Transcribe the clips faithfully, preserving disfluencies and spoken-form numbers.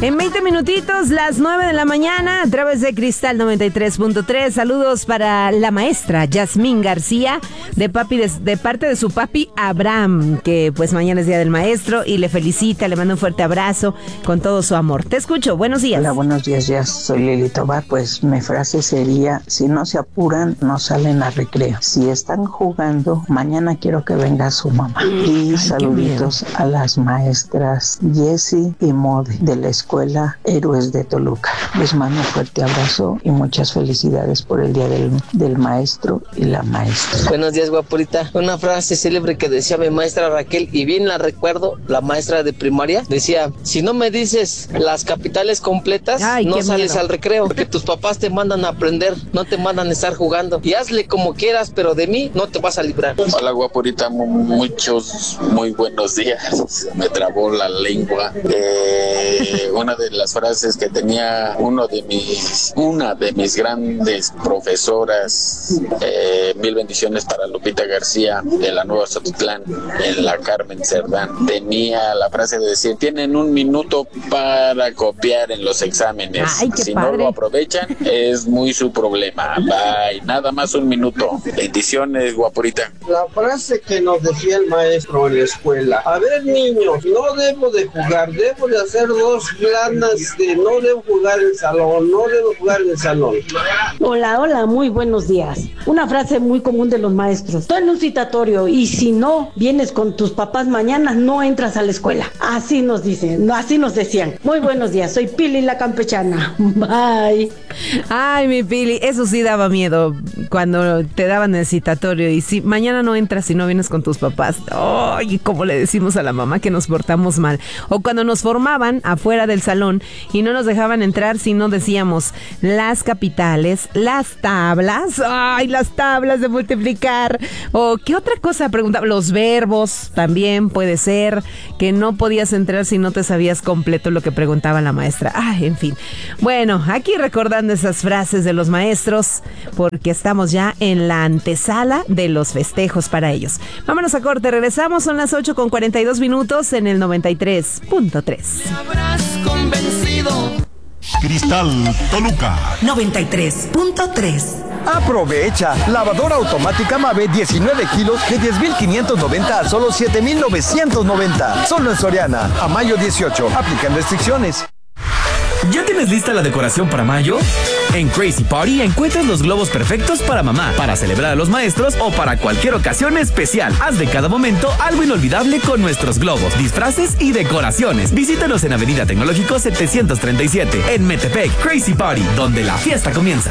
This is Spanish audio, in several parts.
En veinte minutitos, las nueve de la mañana, a través de Cristal noventa y tres punto tres. Saludos para la maestra Yasmín García, de papi de, de parte de su papi Abraham, que pues mañana es Día del Maestro y le felicita, le manda un fuerte abrazo con todo su amor. Te escucho, buenos días. Hola, buenos días, ya soy Lili Tobar. Pues mi frase sería, si no se apuran, no salen a recreo. Si están jugando, mañana quiero que venga su mamá. Y Ay, saluditos a las maestras Jessie y Mode de la escuela Héroes de Toluca. Les mando un fuerte abrazo y muchas felicidades por el día del, del maestro y la maestra. Buenos días, guapurita. Una frase célebre que decía mi maestra Raquel, y bien la recuerdo, la maestra de primaria, decía, si no me dices las capitales completas, Ay, no sales miedo. al recreo, porque tus papás te mandan a aprender, no te mandan a estar jugando. Y hazle como quieras, pero de mí no te vas a librar. Hola, guapurita, muchos muy buenos días. Me trabó la lengua. Eh, una de las frases que tenía uno de mis, una de mis grandes profesoras, eh, mil bendiciones para Lupita García de la Nueva Sotitlán, en la Carmen Cerdán, tenía la frase de decir, tienen un minuto para copiar en los exámenes. Ay, qué si padre. no lo aprovechan, es muy su problema. Bye, nada más un minuto. Bendiciones, guapurita. La frase que nos decía el maestro en la escuela, a ver, niños, no debo de jugar, debo de hacer dos planas de no debo jugar en el salón, no debo jugar en el salón. Hola, hola, muy buenos días. Una frase muy común de los maestros. Estoy en un citatorio y si no vienes con tus papás mañana, no entras a la escuela. Así nos dicen, así nos decían. Muy buenos días, soy Pili la Campechana. Bye. Ay, mi Pili, eso sí daba miedo cuando te daban el citatorio y si mañana no entras y no vienes con tus papás. Ay, como le decimos a la mamá que nos portamos mal. O cuando nos formaban afuera del salón y no nos dejaban entrar si no decíamos las capitales, las tablas, ay, las tablas de multiplicar. O qué otra cosa preguntaba, los verbos también puede ser, que no podías entrar si no te sabías completo lo que preguntaba la maestra. Ay, en fin. Bueno, aquí recordando esas frases de los maestros, porque estamos ya en la antesala de los festejos para ellos. Vámonos a corte, regresamos, son las ocho con cuarenta y dos minutos en el noventa y tres punto tres. Me habrás convencido. Cristal Toluca noventa y tres punto tres. Aprovecha, lavadora automática Mave diecinueve kilos de diez mil quinientos noventa a solo siete mil novecientos noventa. Solo en Soriana, a mayo dieciocho, aplican restricciones. ¿Ya tienes lista la decoración para mayo? En Crazy Party encuentras los globos perfectos para mamá, para celebrar a los maestros o para cualquier ocasión especial. Haz de cada momento algo inolvidable con nuestros globos, disfraces y decoraciones. Visítanos en Avenida Tecnológico setecientos treinta y siete, en Metepec. Crazy Party, donde la fiesta comienza.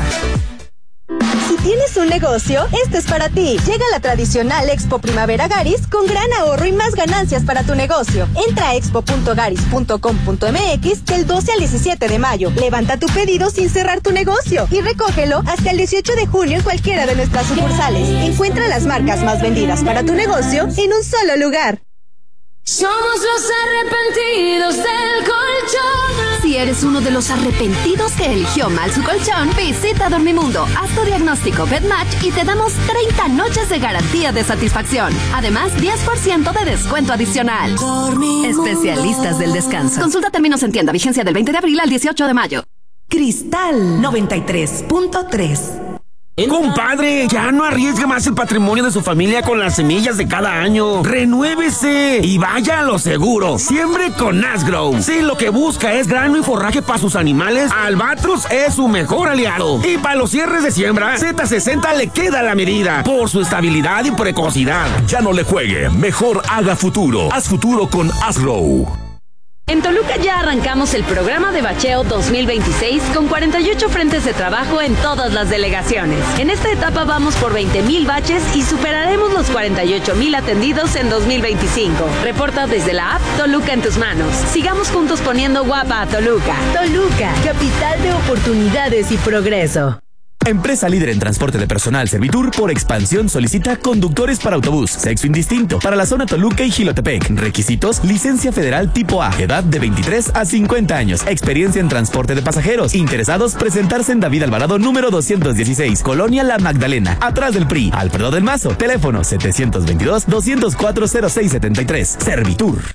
Si tienes un negocio, este es para ti. Llega la tradicional Expo Primavera Garis con gran ahorro y más ganancias para tu negocio. Entra a expo punto garis punto com punto m x del doce al diecisiete de mayo. Levanta tu pedido sin cerrar tu negocio y recógelo hasta el dieciocho de junio en cualquiera de nuestras sucursales. Encuentra las marcas más vendidas para tu negocio en un solo lugar. Somos los arrepentidos del colchón. Si eres uno de los arrepentidos que eligió mal su colchón, visita Dormimundo, haz tu diagnóstico BedMatch y te damos treinta noches de garantía de satisfacción. Además, diez por ciento de descuento adicional. Dormimundo. Especialistas del descanso. Consulta términos en tienda, vigencia del veinte de abril al dieciocho de mayo. Cristal noventa y tres punto tres. Compadre, ya no arriesgue más el patrimonio de su familia con las semillas de cada año. ¡Renuévese! Y vaya a lo seguro. Siembre con Asgrow. Si lo que busca es grano y forraje para sus animales, Albatros es su mejor aliado. Y para los cierres de siembra, Z sesenta le queda la medida por su estabilidad y precocidad. Ya no le juegue, mejor haga futuro. Haz futuro con Asgrow. En Toluca ya arrancamos el programa de bacheo dos mil veintiséis con cuarenta y ocho frentes de trabajo en todas las delegaciones. En esta etapa vamos por veinte mil baches y superaremos los cuarenta y ocho mil atendidos en dos mil veinticinco. Reporta desde la app Toluca en tus manos. Sigamos juntos poniendo guapa a Toluca. Toluca, capital de oportunidades y progreso. Empresa líder en transporte de personal Servitur por expansión solicita conductores para autobús, sexo indistinto, para la zona Toluca y Jilotepec. Requisitos: licencia federal tipo A, edad de veintitrés a cincuenta años, experiencia en transporte de pasajeros. Interesados, presentarse en David Alvarado número doscientos dieciséis, Colonia La Magdalena, atrás del P R I. Alfredo del Mazo, teléfono setecientos veintidós, doscientos cuatro, cero seis setenta y tres. Servitur.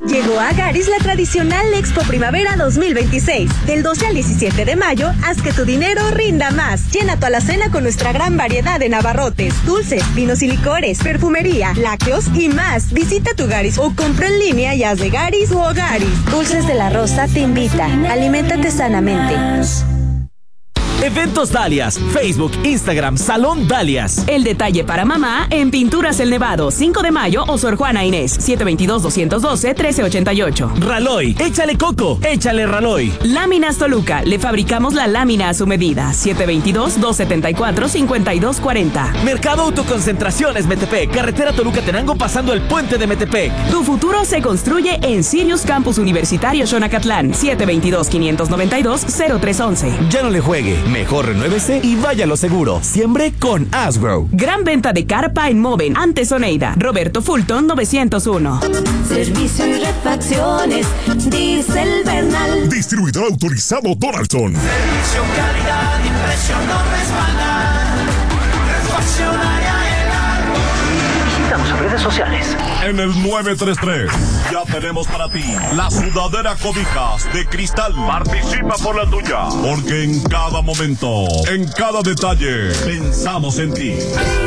Llegó a Agaris la tradicional Expo Primavera dos mil veintiséis. Del doce al diecisiete de mayo, haz que tu dinero rinda más. Llena tu alacena con nuestra gran variedad de abarrotes, dulces, vinos y licores, perfumería, lácteos y más. Visita tu Garis o compra en línea y haz de Garis o Garis. Dulces de la Rosa te invita. Aliméntate sanamente. Eventos Dalias, Facebook, Instagram, Salón Dalias. El detalle para mamá en Pinturas El Nevado, cinco de mayo o Sor Juana Inés, siete dos dos, dos uno dos, uno tres ocho ocho. Raloy, échale coco, échale Raloy. Láminas Toluca, le fabricamos la lámina a su medida, siete dos dos, dos siete cuatro, cinco dos cuatro cero. Mercado Autoconcentraciones Metepec, carretera Toluca-Tenango pasando el puente de Metepec. Tu futuro se construye en Sirius Campus Universitario Xonacatlán, siete dos dos, cinco nueve dos, cero tres once. Ya no le juegue. Mejor renuévese y vaya a lo seguro. Siempre con Asgrow. Gran venta de carpa en Moven, antes Oneida. Roberto Fulton novecientos uno. Servicio y refacciones, Diesel Bernal. Distribuidor autorizado Donaldson. Servicio, calidad y precio no resbalan. Refaccionaria El Árbol. Visítanos en redes sociales. En el nueve tres tres ya tenemos para ti la sudadera cobijas de cristal. Participa por la tuya, porque en cada momento, en cada detalle, pensamos en ti.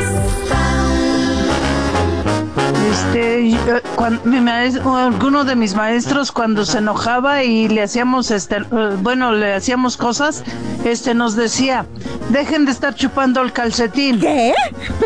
Este, cuando, mi maestro, alguno de mis maestros cuando se enojaba y le hacíamos, este, bueno, le hacíamos cosas, este, nos decía, dejen de estar chupando el calcetín. ¿Qué?